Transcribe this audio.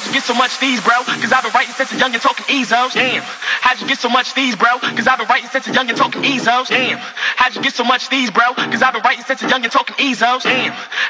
how'd you get so much these, bro? Cause I've been writing since a young and talking EZOs. Damn, how'd you get so much these, bro? Cause I've been writing since a young and talking EZOs. Damn, how'd you get so much these, bro? Cause I've been writing since a young and talking EZOs. Damn.